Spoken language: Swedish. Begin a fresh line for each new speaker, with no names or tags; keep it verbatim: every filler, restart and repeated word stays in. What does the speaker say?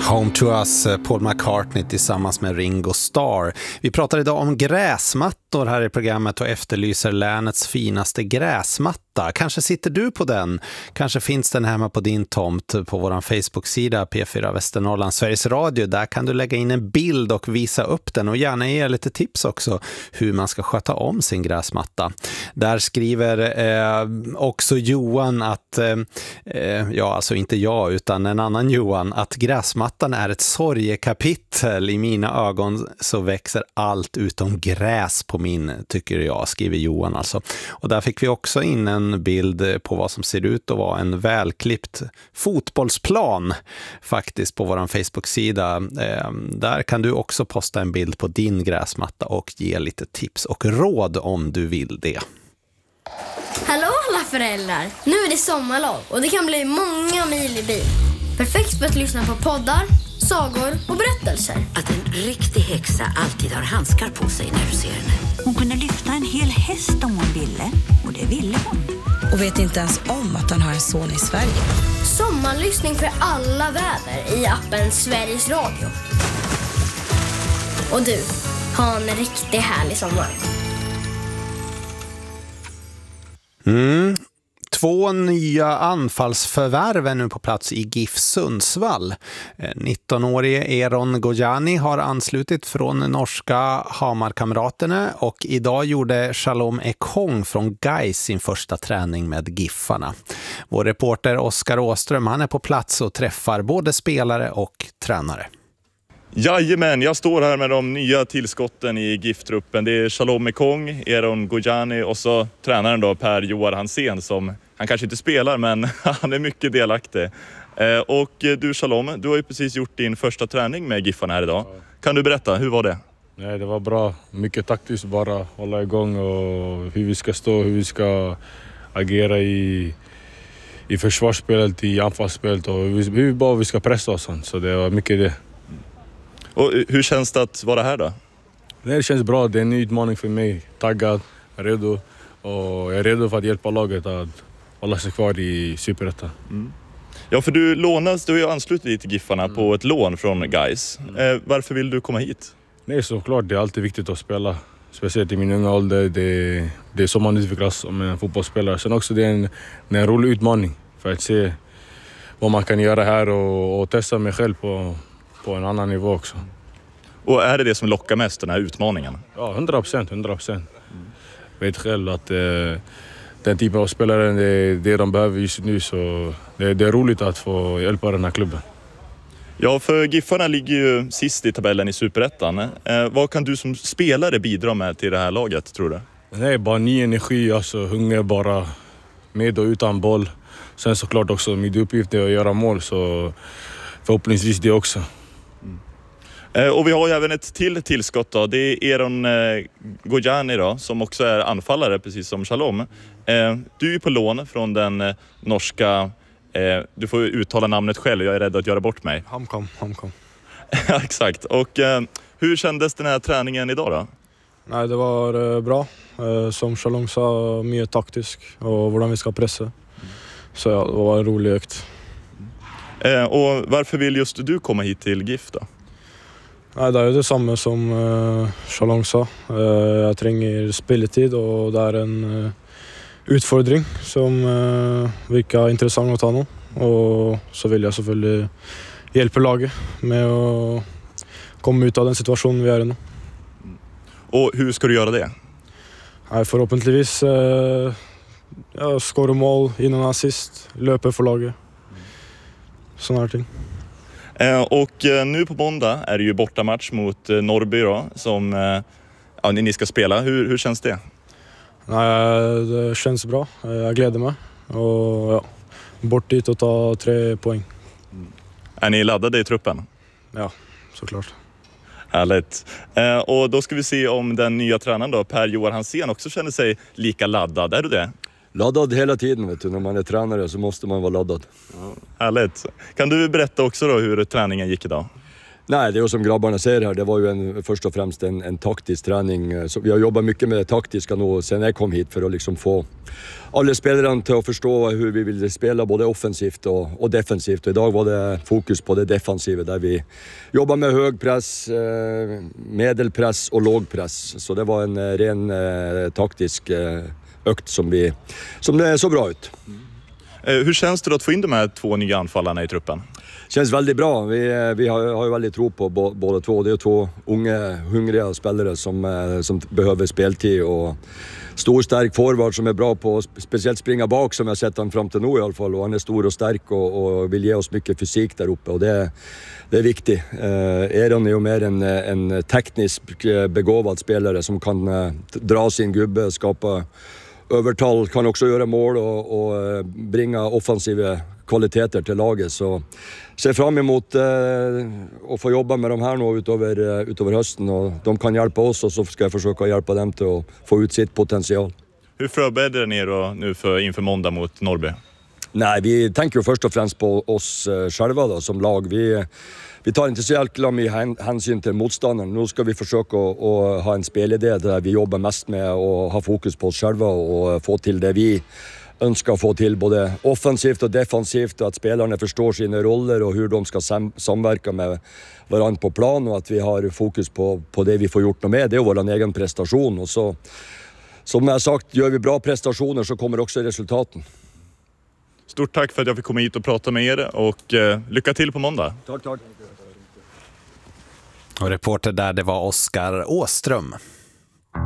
Home to Us, Paul McCartney tillsammans med Ringo Starr. Vi pratar idag om gräsmattor här i programmet och efterlyser länets finaste gräsmatta. Kanske sitter du på den, kanske finns den hemma på din tomt på vår Facebook-sida P fyra Västernorrland Sveriges Radio. Där kan du lägga in en bild och visa upp den och gärna ge lite tips också hur man ska sköta om sin gräsmatta. Där skriver eh, också Johan att, eh, ja alltså inte jag utan en annan Johan, att gräsmattan är ett sorgekapitel. I mina ögon så växer allt utom gräs på min, tycker jag, skriver Johan alltså. Och där fick vi också in en bild på vad som ser ut att vara en välklippt fotbollsplan faktiskt på vår Facebook-sida. Eh, där kan du också posta en bild på din gräsmatta och ge lite tips och råd om du vill det.
Hallå alla föräldrar! Nu är det sommarlov och det kan bli många mil i bil. Perfekt för att lyssna på poddar, sagor och berättelser.
Att en riktig häxa alltid har handskar på sig när du ser henne.
Hon kunde lyfta en hel häst om hon ville. Och det ville hon.
Och vet inte ens om att han har en son i Sverige.
Sommarlyssning för alla väder i appen Sveriges Radio. Och du, ha en riktigt härlig sommar.
Mm. Två nya anfallsförvärv är nu på plats i GIF Sundsvall. nittonårige Eron Gojani har anslutit från norska Hamarkamraterna och idag gjorde Shalom Ekong från Gais sin första träning med Giffarna. Vår reporter Oskar Åström, han är på plats och träffar både spelare och tränare.
Jajamän, jag står här med de nya tillskotten i GIF-truppen. Det är Shalom Ekong, Eron Gojani och så tränaren då Per Joar Hansén som, han kanske inte spelar men han är mycket delaktig. Eh, och du Shalom, du har ju precis gjort din första träning med Giffarna här idag. Kan du berätta, hur var det?
Nej, det var bra. Mycket taktiskt bara, hålla igång och hur vi ska stå, hur vi ska agera i, i försvarsspelet, i anfallsspelet och hur, hur bara vi ska pressa oss. Så det var mycket det.
Och hur känns det att vara här då?
Det känns bra, det är en ny utmaning för mig. Taggad, redo och jag är redo för att hjälpa laget att hålla sig kvar i Superettan.
Mm. Ja, för du lånas, du har ju anslutit dig till Giffarna mm. på ett lån från Gais. Mm. Eh, varför vill du komma hit?
Nej, såklart, det är alltid viktigt att spela. Speciellt i min unga ålder, det, det är så man utvecklas som en fotbollsspelare. Sen också det är en, det är en rolig utmaning för att se vad man kan göra här och, och testa mig själv på på en annan nivå också.
Och är det det som lockar mest, den här utmaningen?
Ja, hundra procent, hundra procent. Jag vet själv att eh, den typen av spelare det är det de behöver just nu, så det, det är roligt att få hjälpa den här klubben.
Ja, för Giffarna ligger ju sist i tabellen i Superettan. Eh, vad kan du som spelare bidra med till det här laget, tror du?
Nej, bara ny energi, alltså hunger bara med och utan boll. Sen såklart också min uppgift är att göra mål, så förhoppningsvis det också.
Eh, och vi har ju även ett till tillskott då. Det är Eron eh, Gojani då, som också är anfallare precis som Shalom. Eh, du är ju på lån från den eh, norska, eh, du får uttala namnet själv, jag är rädd att göra bort mig.
Hamkom, Hamkom.
Exakt, och eh, hur kändes den här träningen idag då?
Nej, det var eh, bra. Eh, som Shalom sa, mycket taktisk och hur vi ska pressa. Mm. Så ja, det var en rolig ökt.
Eh, och varför vill just du komma hit till GIF då?
Nej, det är ju detsamma som uh, Shalom sa. Uh, jag tränger speltid och det är en uh, utfordring som uh, verkar intressant att ta nu. Och så vill jag selvfølgelig hjälpa laget med att komma ut av den situationen vi är i nu.
Och hur ska du göra det?
Nej, förhoppningsvis uh, ja, skåra mål innan assist, löpa för laget. Sådana här ting.
Eh, och eh, nu på måndag är det ju bortamatch mot eh, Norrby då, som eh, ja, ni ska spela. Hur, hur känns det?
Nej, det känns bra. Jag gläder mig. Och ja, bort dit och ta tre poäng.
Mm. Är ni laddade i truppen?
Ja, såklart.
Härligt. Eh, och då ska vi se om den nya tränaren då, Per Joar Hansén, också känner sig lika laddad. Är du det?
Laddad hela tiden, vet du. När man är tränare så måste man vara laddad.
Ja, härligt. Kan du berätta också då hur träningen gick idag?
Nej, det är ju som grabbarna ser här. Det var ju en, först och främst en, en taktisk träning. Så vi har jobbat mycket med det taktiska nu sen jag kom hit för att liksom få alla spelare till att förstå hur vi vill spela både offensivt och, och defensivt. Och idag var det fokus på det defensiva där vi jobbar med hög press, eh, medelpress och låg press. Så det var en eh, ren eh, taktisk eh, ökt som, vi, som det så bra ut.
Mm. Hur känns det då att få in de här två nya anfallarna i truppen?
Känns väldigt bra. Vi, vi har, har ju väldigt tro på bo, båda två. Det är två unga, hungriga spelare som, som behöver speltid och stor, stark forward som är bra på att speciellt springa bak som jag sett han fram till nu i alla fall. Och han är stor och stark och, och vill ge oss mycket fysik där uppe och det, det är viktigt. Eh, Eron är ju mer en, en teknisk begåvad spelare som kan eh, dra sin gubbe, skapa övertal, kan också göra mål och, och bringa offensiva kvaliteter till laget. Så ser fram emot eh, att få jobba med de här nu utöver, eh, utöver hösten och de kan hjälpa oss och så ska jag försöka hjälpa dem till att få ut sitt potential.
Hur förbereder ni då nu för, inför måndag mot Norrby?
Nej, vi tänker ju först och främst på oss eh, själva då, som lag. Vi, vi tar inte så jäkla med hänsyn till motståndaren. Nu ska vi försöka att, att ha en spelidé där vi jobbar mest med att ha fokus på oss själva och få till det vi önskar få till både offensivt och defensivt och att spelarna förstår sina roller och hur de ska sam- samverka med varandra på plan och att vi har fokus på, på det vi får gjort med. Det är vår egen prestation och så, som jag sagt, gör vi bra prestationer så kommer också resultaten.
Stort tack för att jag fick komma hit och prata med er och eh, lycka till på måndag.
Tack, tack.
Och reporter där, det var Oskar Åström.